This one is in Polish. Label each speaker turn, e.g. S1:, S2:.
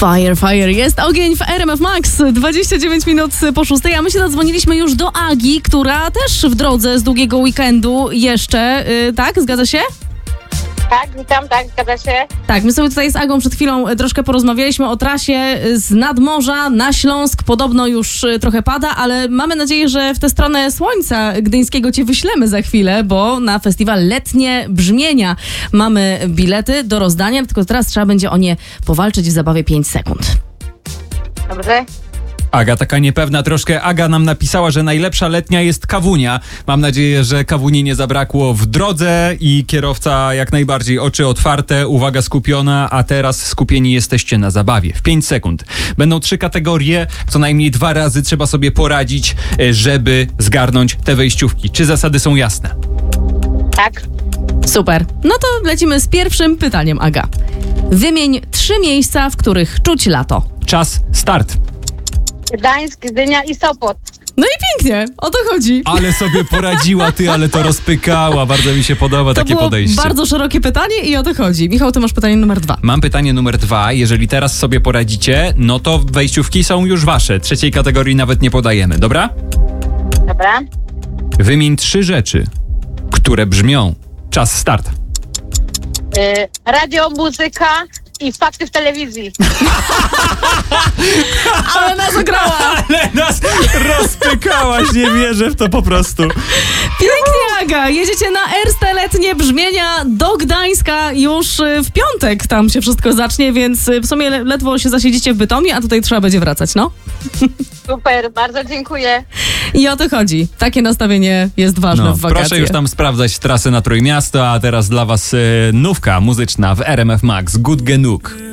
S1: Fire, jest ogień w RMF Max, 29 minut po 6, a my się zadzwoniliśmy już do Agi, która też w drodze z długiego weekendu jeszcze, tak? Zgadza się?
S2: Tak, witam, tak, zgadza się.
S1: Tak, my sobie tutaj z Agą przed chwilą troszkę porozmawialiśmy o trasie z nadmorza na Śląsk. Podobno już trochę pada, ale mamy nadzieję, że w tę stronę Słońca Gdyńskiego cię wyślemy za chwilę, bo na festiwal Letnie Brzmienia mamy bilety do rozdania, tylko teraz trzeba będzie o nie powalczyć w zabawie 5 sekund.
S2: Dobrze.
S3: Aga taka niepewna troszkę. Aga nam napisała, że najlepsza letnia jest kawunia. Mam nadzieję, że kawuni nie zabrakło w drodze i kierowca jak najbardziej oczy otwarte, uwaga skupiona, a teraz skupieni jesteście na zabawie. W 5 sekund. Będą 3 kategorie, co najmniej 2 razy trzeba sobie poradzić, żeby zgarnąć te wejściówki. Czy zasady są jasne?
S2: Tak.
S1: Super. No to lecimy z pierwszym pytaniem, Aga. Wymień 3 miejsca, w których czuć lato.
S3: Czas, start.
S2: Gdańsk, Gdynia i Sopot.
S1: No i pięknie, o to chodzi.
S3: Ale sobie poradziła ty, ale to rozpykała. Bardzo mi się podoba takie
S1: To było
S3: podejście.
S1: bardzo szerokie pytanie i o to chodzi. Michał, ty masz pytanie numer 2.
S3: Mam pytanie numer 2. Jeżeli teraz sobie poradzicie, no to wejściówki są już wasze. Trzeciej kategorii nawet nie podajemy, dobra?
S2: Dobra.
S3: Wymień 3 rzeczy, które brzmią. Czas, start.
S2: Radio, muzyka i fakty w telewizji.
S1: Ale nas ograła!
S3: Ale nas rozpykałaś, nie wierzę w to po prostu.
S1: Pięknie, Aga! Jedziecie na Erste Letnie Brzmienia do Gdańska już w piątek. Tam się wszystko zacznie, więc w sumie ledwo się zasiedzicie w Bytomie, a tutaj trzeba będzie wracać, no.
S2: Super, bardzo dziękuję.
S1: I o to chodzi. Takie nastawienie jest ważne w wakacje.
S3: Proszę już tam sprawdzać trasy na Trójmiasto, a teraz dla was nówka muzyczna w RMF Max. Good Genug.